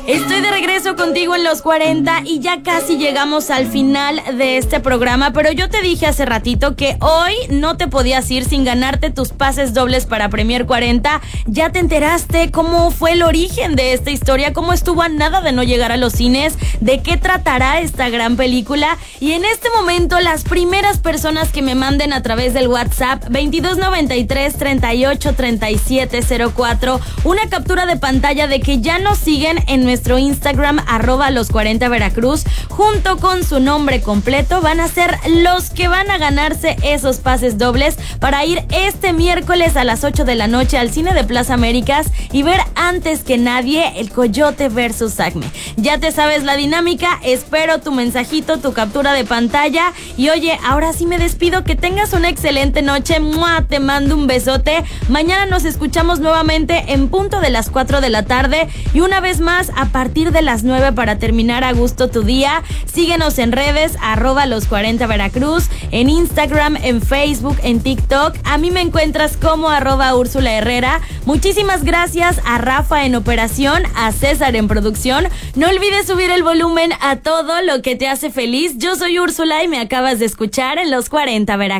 Estoy de regreso contigo en los 40 y ya casi llegamos al final de este programa, pero yo te dije hace ratito que hoy no te podías ir sin ganarte tus pases dobles para Premier 40. Ya te enteraste cómo fue el origen de esta historia, cómo estuvo a nada de no llegar a los cines, de qué tratará esta gran película. Y en este momento las primeras personas que me manden a través del WhatsApp 2293 38 37 04 una captura de pantalla de que ya nos siguen en nuestro Instagram @los40veracruz junto con su nombre completo, van a ser los que van a ganarse esos pases dobles para ir este miércoles a las 8 de la noche al cine de Plaza Américas y ver antes que nadie El Coyote vs Acme. Ya te sabes la dinámica, espero tu mensajito, tu captura de pantalla y oye, ahora sí me despido, que tengas una excelente noche. ¡Mua! Te mando un besote. Mañana nos escuchamos nuevamente en punto de las 4 de la tarde y una vez más a partir de las 9 para terminar a gusto tu día. Síguenos en redes @los40veracruz, en Instagram, en Facebook, en TikTok. A mí me encuentras como @Úrsula Herrera. Muchísimas gracias a Rafa en operación, a César en producción. No olvides subir el volumen a todo lo que te hace feliz. Yo soy Úrsula y me acabas de escuchar en los 40 Veracruz.